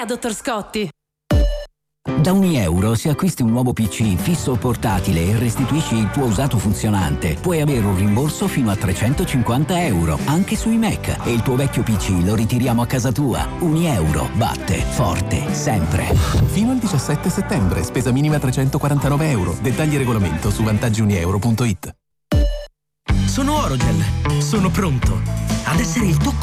dottor Scotti. Da €1 se acquisti un nuovo PC fisso o portatile e restituisci il tuo usato funzionante, puoi avere un rimborso fino a €350, anche sui Mac, e il tuo vecchio PC lo ritiriamo a casa tua. €1 batte forte sempre. Fino al 17 settembre, spesa minima €349. Dettagli e regolamento su vantaggiunieuro.it. Sono Orogel, sono pronto ad essere il tocco